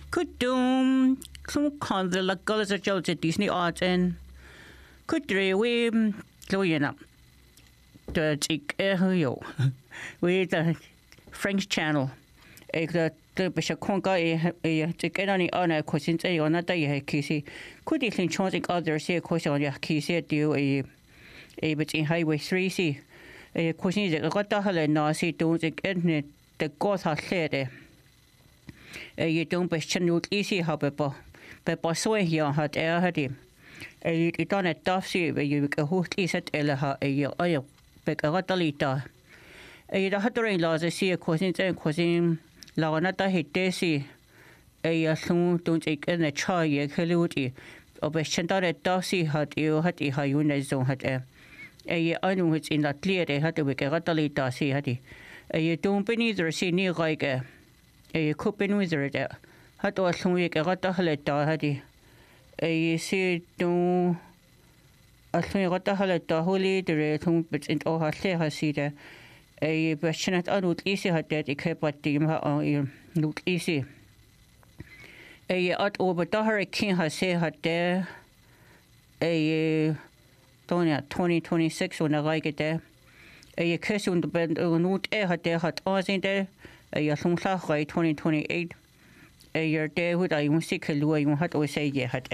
Kudum some the la golas at Joe Disney art and Kudre we Gloyana the chick yo we the French channel the Bishop Conga to get on the honor questions a on that day kissy could you think charging others see a question on your kissy do a bit in highway 3C a question is got the hell no see don't get the gods are said you don't be channeled easy however but by so here had air had him you done a tough see where you a host is at Ella a year oil but a rotalita a the hattering laws I see a question and question la nata hitesi a soon don't take in a char ye kaluti of a chantare tossy had you had a hayuna zone had a anu which in that clear they had to make a rotalita see had you don't beneath or see near like a coupin wizard had to assume you got a haleta had a see don't assume you got a haleta holy the retum but in all her say has see there a question at adult easy had that it kept at the look easy a at over the hurricane has say had there a 2026 when I like it there a case on the bend note had there had all in there a some 2028 a year there would I want to kill you had always say yeah had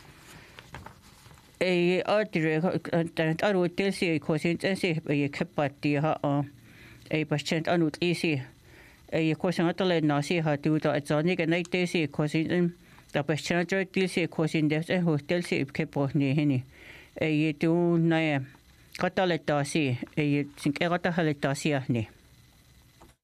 a I would tell you because it's a kept at the a patient anut easy a question at the nasi had to the atonic and night day see causing the patient till see causing death and hotel see kept on near henny a do naya cataletasi a think erata haletasi.